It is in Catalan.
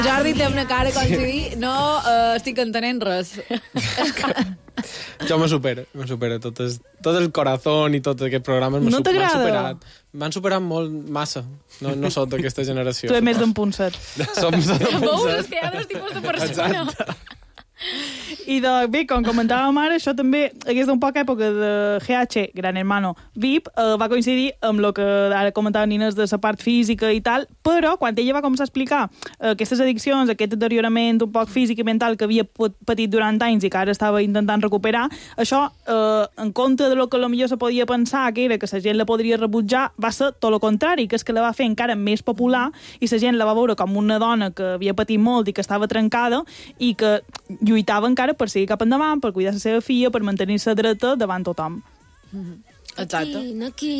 Jordi té una cara com si dir, no estic entenent res. Jo me supera. Tot el corazón i tot aquest programa No t'agrada? superat. M'han superat molt, massa. No soc d'aquesta generació. Tu ets més d'un punset. Som d'un Veus? punset. És que hi ha dos tipus de persona. I bé, com comentàvem ara, això també hagués d'un poc època de GH, Gran Hermano VIP, va coincidir amb el que ara comentava Nines de la part física i tal, però quan ella va començar a explicar aquestes addiccions, aquest deteriorament un poc físic i mental que havia patit durant anys i que ara estava intentant recuperar, això, en compte de lo que potser se podia pensar que era que la gent la podria rebutjar, va ser tot el contrari, que és que la va fer encara més popular i la gent la va veure com una dona que havia patit molt i que estava trencada i que lluitava encara per seguir cap endavant, per cuidar la seva filla, per mantenir-se dreta davant tothom. Exacte. Aquí.